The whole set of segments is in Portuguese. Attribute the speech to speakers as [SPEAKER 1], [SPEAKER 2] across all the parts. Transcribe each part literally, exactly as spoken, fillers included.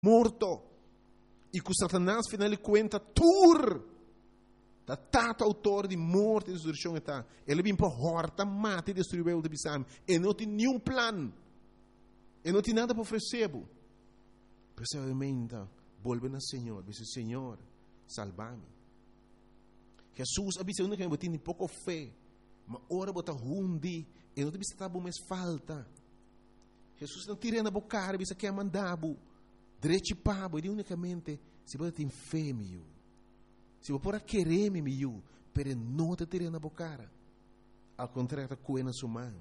[SPEAKER 1] morto. E que Satanás, afinal de contas, tur, da tata autor de morte e destruição está. Ele vem para horta, mata e destruir o de Bissam. E não tem nenhum plano. E não tem nada para oferecer. Precisamente, volve ao Senhor. Diz: Senhor, salva-me. Jesus avisa que eu tenho pouco fé. Mas ora bota hundi. E não tem que estar mais falta. Jesus não tira na boca, diz que é mandado. Direito pabo, e unicamente se você tem fé meu. Se você pode querer meu, pero não te tira na boca. Ao contrário, coe na sua mão.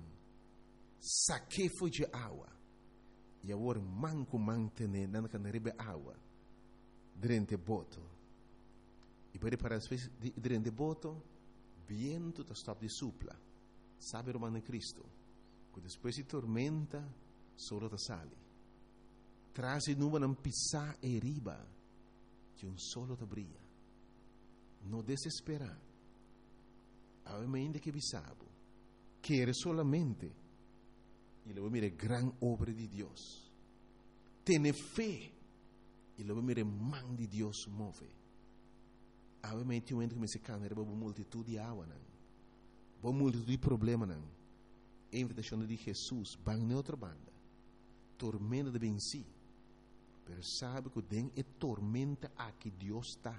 [SPEAKER 1] Saque foi de água. E agora manco mantene na canaribe água. Durante boto. E pode para as vezes durante boto, viento ta stop de supla. Sabe o mano Cristo. Que depois de tormenta, solo ta sale. Traz e nuvem não pisar e riba, que um solo te brilha. Não desesperar. Ainda que bisabo, quer solamente, e lo mire gran obra de Deus. Tene fé, e lo mire man de Deus move. Ainda um ente que me se cana, era uma multitud de água, não. Uma multitud de problema, não. A invitação de Jesus, bang na outra banda. Tormenta de venci. Pero sabe que den é tormenta aqui Deus está.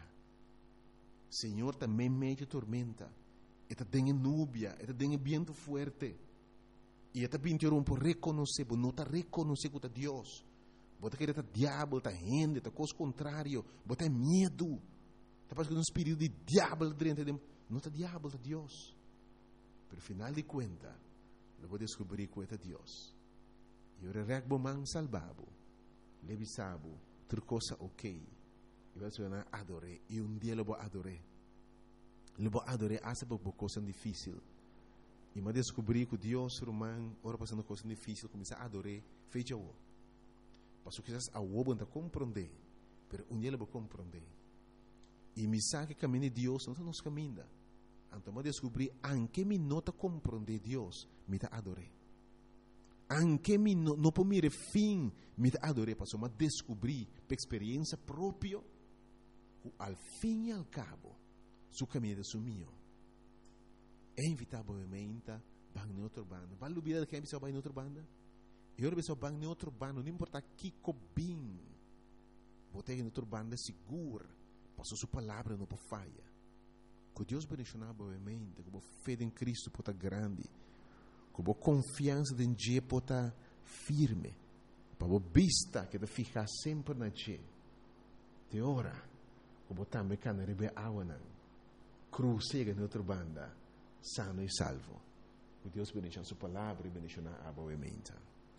[SPEAKER 1] Senhor também meio tormenta. Eta tem núbia, eta tem vento forte. E eta pintor um por reconhecer, não está reconhecer que é Deus. Bota que está diabo, está gente, está coisa contrário, bota medo. Está passando um espírito de diabo dentro de não está diabo, está Deus. Pero final de conta, eu vou descobrir que é Deus. E eu regbo man salvabo. Levisabo, outra coisa ok. E vai se adorei. E um dia eu vou adorar. Eu vou adorar essa por coisa difícil. E me descobri que Deus, romano, ora passando coisa difícil, começa a adorar, fecha o. Passo que a o não compreender, mas um dia eu vou compreender. E me sabe que caminho de Deus não nos caminha. Então me descobri, anche me nota compreender Deus, me dá adorar. Anche me não no por mire fim, me adorei, passou a descobrir, por experiência própria, ao fim e ao cabo, o caminho é o meu. É invitavelmente, vai em outra banda. Vai lubir que é vai em outra banda? E agora vai vai em outra banda, não importa que cobim. Botei em outra banda seguro, passou sua palavra não pode falha. Que Deus bendicionar boamente, com fé em Cristo pode grande. Com a confiança em Deus pode firme, para a vista que te ficar sempre na Deus. De ora, com também cana rebe água não, cruzega na outra banda, sano e salvo. Que Deus bendicionar sua palavra e bendicionar a boa mente.